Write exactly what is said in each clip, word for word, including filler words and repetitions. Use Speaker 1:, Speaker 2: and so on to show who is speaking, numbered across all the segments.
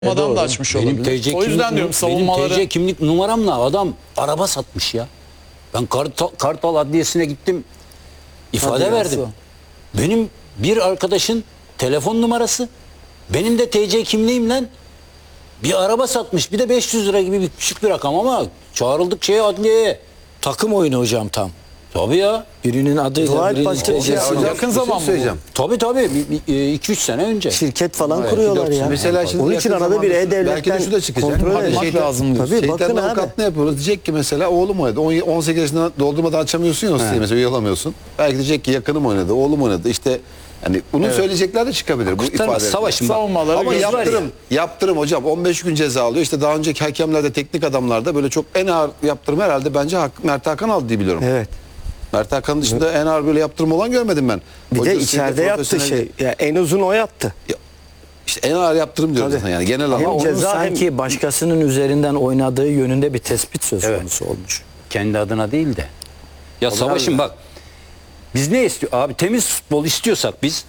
Speaker 1: Adam da açmış
Speaker 2: Benim
Speaker 1: olabilir.
Speaker 2: T C
Speaker 1: O yüzden
Speaker 2: kimlik,
Speaker 1: diyorum savunmaları...
Speaker 2: Benim T C kimlik numaramla adam araba satmış ya. Ben Kartal, Kartal Adliyesi'ne gittim. İfade
Speaker 1: Hadi
Speaker 2: verdim.
Speaker 1: yazsa.
Speaker 2: Benim bir arkadaşın telefon numarası. Benim de T C kimliğimle bir araba satmış. Bir de beş yüz lira gibi bir küçük bir rakam ama çağrıldık şeye adliyeye.
Speaker 3: Takım oyunu hocam tam.
Speaker 2: Tabii ya.
Speaker 3: Birinin adıyla
Speaker 4: Doğal
Speaker 3: birinin
Speaker 4: başka-
Speaker 3: T C'si.
Speaker 4: Ya hocam,
Speaker 1: yakın zaman mı
Speaker 4: söyleyeceğim.
Speaker 2: Tabii tabii. iki üç sene önce.
Speaker 4: Şirket falan kuruyorlar ya.
Speaker 5: Mesela şimdi
Speaker 4: Onun için
Speaker 5: yakın
Speaker 4: arada bir
Speaker 5: zamanda
Speaker 4: E-Devlet'ten
Speaker 5: belki de şu da çıkacak.
Speaker 4: kontrol
Speaker 5: Hadi
Speaker 4: edin.
Speaker 5: şeytan-
Speaker 1: lazım diyorsun.
Speaker 4: Tabii bakın
Speaker 5: Şeytanın
Speaker 4: abi.
Speaker 5: avukatlığını yapıyoruz. Diyecek ki mesela oğlum oynadı. on sekiz yaşında doldurmadan açamıyorsun ya o siteyi mesela üye olamıyorsun. Belki diyecek ki yakınım oynadı, oğlum oynadı. İşte hani bunu söyleyecekler de çıkabilir bu
Speaker 2: Kurtarma,
Speaker 5: ifade.
Speaker 2: savaşın bak.
Speaker 1: Savunmaları
Speaker 5: Ama
Speaker 1: göz var
Speaker 5: yaptırım,
Speaker 1: ya.
Speaker 5: yaptırım hocam on beş gün ceza alıyor. İşte daha önceki hakemlerde, teknik adamlarda böyle çok en ağır yaptırım herhalde bence Hak- Mert Hakan aldı diye biliyorum.
Speaker 4: Evet.
Speaker 5: Mert Hakan'ın dışında en ağır böyle yaptırım olan görmedim ben.
Speaker 4: Bir de
Speaker 5: Hocası,
Speaker 4: içeride yattı
Speaker 5: profesyonel-
Speaker 4: şey. Ya en uzun o yattı.
Speaker 5: İşte en ağır yaptırım diyoruz
Speaker 4: Tabii.
Speaker 5: zaten yani genel
Speaker 4: Hem
Speaker 5: anlamda.
Speaker 3: Onun
Speaker 4: ceza hem-
Speaker 3: sanki başkasının üzerinden oynadığı yönünde bir tespit söz konusu olmuş.
Speaker 2: Kendi adına değil de. Ya Savaş'ım bak. Biz ne istiyor? Abi temiz futbol istiyorsak biz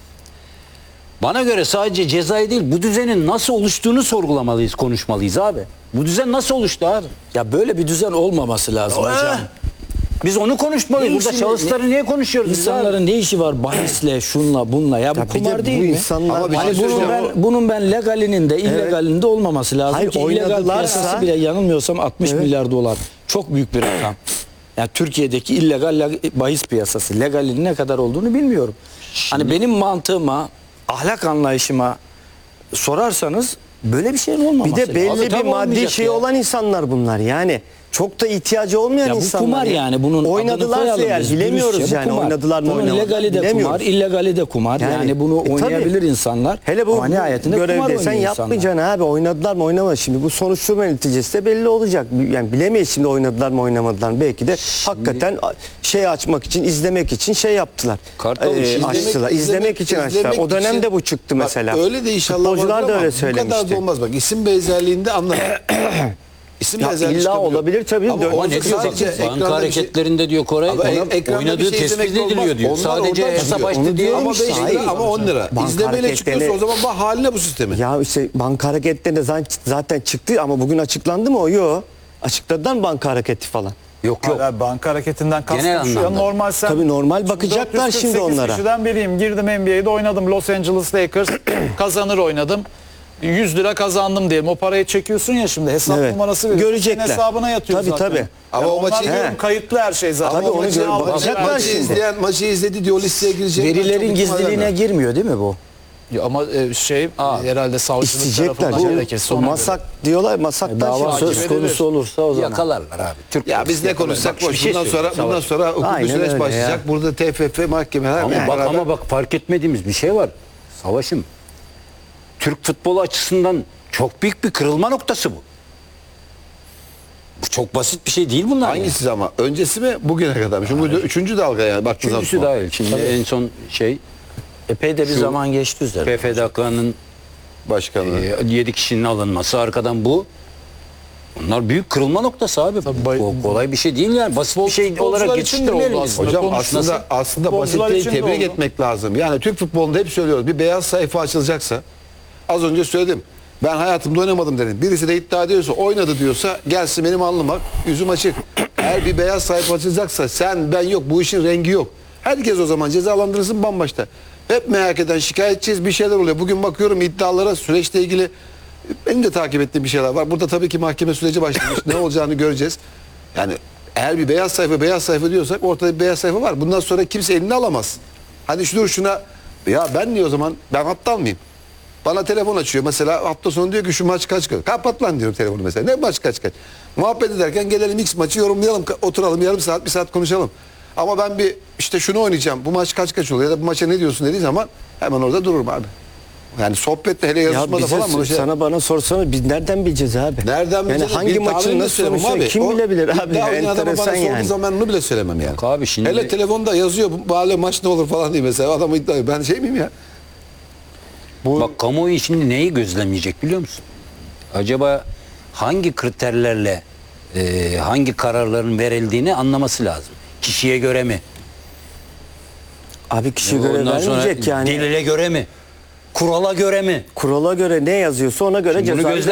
Speaker 2: bana göre sadece cezayı değil bu düzenin nasıl oluştuğunu sorgulamalıyız, konuşmalıyız abi. Bu düzen nasıl oluştu abi?
Speaker 3: Ya böyle bir düzen olmaması lazım hocam.
Speaker 2: Biz onu konuşmalıyız.
Speaker 3: Ne
Speaker 2: Burada
Speaker 3: işi-
Speaker 2: şahısları niye konuşuyoruz biz abi?
Speaker 3: İnsanların ne işi var bahisle, şunla, bunla? Ya bu
Speaker 4: Ya bir de
Speaker 3: kumar
Speaker 4: bu
Speaker 3: değil mi?
Speaker 4: insanlar-
Speaker 5: Ama bir şey
Speaker 3: Hani bunun
Speaker 5: söyleyeceğim.
Speaker 3: ben, bunun ben legalinin de illegalinin de olmaması lazım
Speaker 4: Hayır,
Speaker 3: ki illegal
Speaker 4: oynadılarsa-
Speaker 3: piyasası bile yanılmıyorsam altmış milyar dolar. Çok büyük bir rakam. Yani Türkiye'deki illegal leg- bahis piyasası legalinin ne kadar olduğunu bilmiyorum. Hani benim mantığıma, ahlak anlayışıma sorarsanız böyle bir şeyin olmaması
Speaker 4: Bir de
Speaker 3: lazım.
Speaker 4: belli
Speaker 2: Abi
Speaker 4: bir
Speaker 2: tabii
Speaker 4: maddi
Speaker 2: olmayacak
Speaker 4: şey
Speaker 2: ya.
Speaker 4: olan insanlar bunlar. Yani çok da ihtiyacı olmayan
Speaker 3: Ya bu
Speaker 4: insanlar.
Speaker 3: kumar yani bunun adını
Speaker 4: oynadılarsa
Speaker 3: koyalım
Speaker 4: eğer
Speaker 3: biz,
Speaker 4: bilemiyoruz
Speaker 3: dürüstçe bu
Speaker 4: yani
Speaker 3: kumar.
Speaker 4: oynadılar mı
Speaker 3: Bunun
Speaker 4: oynamadılar
Speaker 3: legali de
Speaker 4: bilemiyoruz.
Speaker 3: kumar, illegali de kumar. Yani,
Speaker 4: Yani,
Speaker 3: bunu
Speaker 4: e, tabii.
Speaker 3: oynayabilir insanlar.
Speaker 4: Hele bu
Speaker 3: ama nihayetinde kumar
Speaker 4: görevde sen
Speaker 3: oynuyor insanlar.
Speaker 4: yapmayacaksın abi, oynadılar mı oynamadılar. Şimdi bu soruşturma neticesi de belli olacak. Yani bilemeyiz şimdi oynadılar mı oynamadılar mı. Belki de hakikaten şey açmak için, izlemek için şey yaptılar.
Speaker 2: Kartal
Speaker 4: Ee,
Speaker 2: izlemek-
Speaker 4: açtılar. İzlemek, için açtılar. O dönemde
Speaker 5: için-
Speaker 4: bu çıktı
Speaker 5: Bak,
Speaker 4: mesela.
Speaker 5: öyle de inşallah
Speaker 4: Futbolcular
Speaker 5: vardır
Speaker 4: da
Speaker 5: ama
Speaker 4: öyle
Speaker 5: bu kadar
Speaker 4: söylemişti.
Speaker 5: da olmaz. Bak isim benzerliğinde anlarım. İsim
Speaker 4: Ya
Speaker 5: benzerliği
Speaker 4: illa
Speaker 5: çıkabiliyor.
Speaker 4: olabilir tabii.
Speaker 5: Ama
Speaker 4: Dön-
Speaker 5: o
Speaker 2: Ama ne diyor bak,
Speaker 5: sadece
Speaker 2: banka
Speaker 5: ekranda bir şey-
Speaker 2: hareketlerinde diyor Koray,
Speaker 5: Ama
Speaker 2: ona
Speaker 5: ek- ekranda
Speaker 2: oynadığı
Speaker 5: bir şey
Speaker 2: tespit
Speaker 5: izlemek olmaz.
Speaker 2: ediliyor diyor.
Speaker 5: Onlar
Speaker 2: Sadece
Speaker 5: oradan
Speaker 2: hesap
Speaker 5: çıkıyor.
Speaker 2: açtı
Speaker 4: Onu
Speaker 2: diyor.
Speaker 4: diyorum
Speaker 5: Ama
Speaker 4: işte,
Speaker 5: beş
Speaker 4: hayır.
Speaker 5: lira ama on lira.
Speaker 4: Banka
Speaker 5: İzlemeyle çıkıyorsa
Speaker 4: hareketleri-
Speaker 5: o zaman bak haline bu sistemi.
Speaker 4: Ya işte banka hareketlerinde zaten- zaten çıktı ama bugün açıklandı mı o? Yok. Açıkladılar mı banka hareketi falan?
Speaker 2: Yok yok.
Speaker 1: Hala banka hareketinden
Speaker 2: Genel
Speaker 1: kastım şu ya,
Speaker 2: anlamda.
Speaker 1: normal sen...
Speaker 4: Tabii normal bakacaklar
Speaker 1: dört yüz kırk
Speaker 4: şimdi
Speaker 1: sekiz
Speaker 4: onlara.
Speaker 1: kişiden biriyim. Girdim N B A'de oynadım. Los Angeles Lakers kazanır oynadım. yüz lira kazandım diyelim. O parayı çekiyorsun ya şimdi hesap
Speaker 4: Evet.
Speaker 1: numarası veriyorsun.
Speaker 4: Görecekler.
Speaker 1: Senin hesabına yatıyor
Speaker 4: Tabii,
Speaker 1: zaten.
Speaker 4: tabii.
Speaker 5: Ama
Speaker 1: Yani
Speaker 5: o
Speaker 1: onlar
Speaker 5: maçı-
Speaker 1: diyorum,
Speaker 4: He.
Speaker 1: kayıtlı her şey zaten.
Speaker 4: Tabii,
Speaker 1: O
Speaker 4: onu
Speaker 1: maçı
Speaker 4: gör-
Speaker 1: aldı,
Speaker 4: bakacaklar
Speaker 1: verdi.
Speaker 5: Maçı
Speaker 4: şimdi.
Speaker 5: izleyen, maçı izledi diyor listeye girecek.
Speaker 3: Verilerin gizliliğine girmiyor değil mi bu?
Speaker 1: Ya ama e, şey herhalde savcılık
Speaker 4: İsteyecekler.
Speaker 1: tarafından
Speaker 4: Bu,
Speaker 1: gerekirse
Speaker 4: bu
Speaker 1: ona
Speaker 4: masak diyorlar. Masaktan
Speaker 3: Dava
Speaker 4: şey-
Speaker 3: söz
Speaker 1: edilir.
Speaker 3: konusu olursa o zaman.
Speaker 2: Yakalarlar abi. Türk
Speaker 5: Ya biz ne
Speaker 2: yakalarlar.
Speaker 5: konuşsak
Speaker 2: Bak,
Speaker 5: boş.
Speaker 2: bir şey
Speaker 5: Bundan sonra
Speaker 2: söyleyeyim,
Speaker 5: bundan
Speaker 2: Savaş.
Speaker 5: sonra hukuki
Speaker 4: Aynen
Speaker 5: süreç
Speaker 4: öyle
Speaker 5: başlayacak.
Speaker 4: ya.
Speaker 5: Burada T F F mahkemeler
Speaker 2: Ama
Speaker 5: hep
Speaker 2: bak,
Speaker 5: beraber-
Speaker 2: ama bak fark etmediğimiz bir şey var. Savaşım. Türk futbolu açısından çok büyük bir kırılma noktası bu. Bu çok basit bir şey değil bunlar.
Speaker 5: Hangisi ama? Öncesi mi bugüne kadar mı? Çünkü bu üçüncü dalga yani baktığınız
Speaker 2: Üçüncüsü
Speaker 5: zaman.
Speaker 2: dahil. Şimdi en son şey
Speaker 3: Epey de bir
Speaker 2: Şu-
Speaker 3: zaman geçti üzerine.
Speaker 2: P F D K'nın
Speaker 5: Başkanı.
Speaker 2: yedi kişinin alınması, arkadan bu. Bunlar büyük kırılma noktası abi.
Speaker 1: bay-
Speaker 2: Bu kolay bir şey değil yani. Basit bir şey
Speaker 1: futbolcular
Speaker 2: olarak
Speaker 1: için de oldu
Speaker 2: yetiştirmeyelim biz.
Speaker 1: aslında.
Speaker 5: Hocam
Speaker 1: konuşması-
Speaker 5: aslında aslında basit
Speaker 1: Futbolcular
Speaker 5: değil,
Speaker 1: için de
Speaker 5: tebrik
Speaker 1: oldu.
Speaker 5: etmek lazım. Yani Türk futbolunda hep söylüyoruz. Bir beyaz sayfa açılacaksa az önce söyledim. Ben hayatımda oynamadım dedim. Birisi de iddia ediyorsa oynadı diyorsa gelsin benim alnıma yüzüm açık. Eğer bir beyaz sayfa açılacaksa sen ben yok bu işin rengi yok. Herkes o zaman cezalandırılsın bambaşta. Hep merak eden şikayetçiyiz bir şeyler oluyor. Bugün bakıyorum iddialara süreçle ilgili benim de takip ettiğim bir şeyler var. Burada tabii ki mahkeme süreci başlamış. Ne olacağını göreceğiz. Yani eğer bir beyaz sayfa beyaz sayfa diyorsak ortada bir beyaz sayfa var. Bundan sonra kimse elini alamaz. Hani şu dur şuna ya ben niye o zaman ben aptal mıyım? Bana telefon açıyor mesela hafta sonu diyor ki şu maç kaç kaç. Kapat lan diyorum telefonu mesela. Ne maç kaç kaç? Muhabbet ederken gelelim X maçı yorumlayalım. Oturalım yarım saat bir saat konuşalım. Ama ben bir işte şunu oynayacağım. Bu maç kaç kaç oluyor ya da bu maça ne diyorsun dediği zaman hemen orada dururum abi. Yani sohbette hele
Speaker 4: Ya
Speaker 5: yazışmada
Speaker 4: bize,
Speaker 5: falan bunu şey.
Speaker 4: sana bana sorsana biz nereden bileceğiz abi?
Speaker 5: Nereden
Speaker 4: yani
Speaker 5: bileceğiz?
Speaker 4: hangi
Speaker 5: Bir
Speaker 4: maçın
Speaker 5: tahmin de
Speaker 4: nasıl
Speaker 5: söyleyemem
Speaker 4: sonuçlanıyor? Kim
Speaker 5: O
Speaker 4: bilebilir abi?
Speaker 5: iddia
Speaker 4: Ya,
Speaker 5: oynayan adama bana
Speaker 4: enteresan
Speaker 5: sorduğu
Speaker 4: yani.
Speaker 5: zaman ben onu bile söylemem yani.
Speaker 2: Yok abi şimdi-
Speaker 5: Hele telefonda yazıyor bu mahalle maç ne olur falan diye mesela adam iddia ben şey miyim ya?
Speaker 2: Bak kamuoyu şimdi neyi gözlemleyecek biliyor musun? Acaba hangi kriterlerle e, hangi kararların verildiğini anlaması lazım. Kişiye göre mi?
Speaker 4: Abi kişi göre
Speaker 2: Ondan sonra
Speaker 4: vermeyecek yani.
Speaker 2: delile göre mi? Kurala göre mi?
Speaker 4: Kurala göre ne yazıyorsa ona göre
Speaker 2: Bunu
Speaker 4: ceza.